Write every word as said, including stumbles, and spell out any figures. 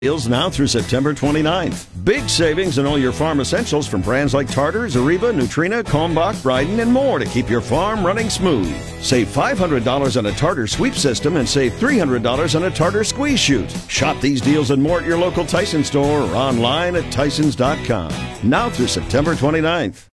Deals now through September twenty-ninth. Big savings in all your farm essentials from brands like Tartar, Zariba, Nutrina, Kalmbach, Bryden, and more to keep your farm running smooth. Save five hundred dollars on a Tartar sweep system and save three hundred dollars on a Tartar squeeze chute. Shop these deals and more at your local Tyson store or online at Tysons dot com. Now through September twenty-ninth.